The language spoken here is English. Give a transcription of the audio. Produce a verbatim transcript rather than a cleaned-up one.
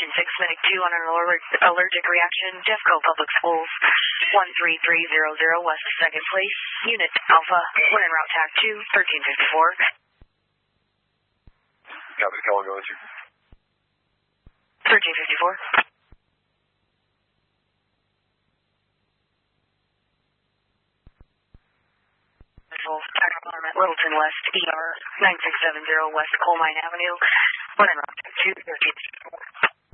Engine six, Medic two on an allergic, allergic reaction, Jeffco Public Schools, one three three zero zero West second Place, Unit Alpha, when en route TAC two, thirteen fifty-four. Copy, call going to. thirteen fifty-four. Littleton West, E R nine six seven zero West Coal Mine Avenue, when en route TAC two, thirteen